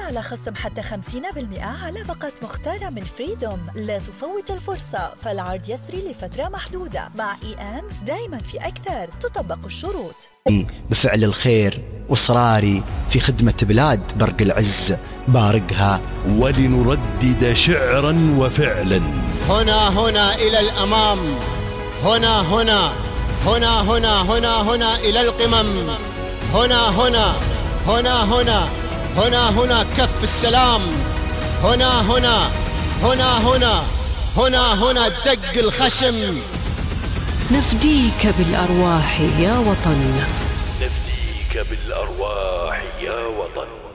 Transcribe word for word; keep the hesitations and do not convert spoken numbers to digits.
على خصم حتى خمسين بالمئة على باقة مختارة من فريدوم. لا تفوت الفرصة، فالعرض يسري لفترة محدودة. مع إي أند دايما في أكثر، تطبق الشروط. بفعل الخير وإصراري في خدمة بلاد برق العز بارقها، ولنردد شعرا وفعلا. هنا هنا إلى الأمام، هنا هنا هنا هنا هنا هنا إلى القمم، هنا هنا هنا هنا هنا هنا كف السلام، هنا هنا هنا هنا هنا هنا دق الخشم. نفديك بالأرواح يا وطن، نفديك بالأرواح يا وطن.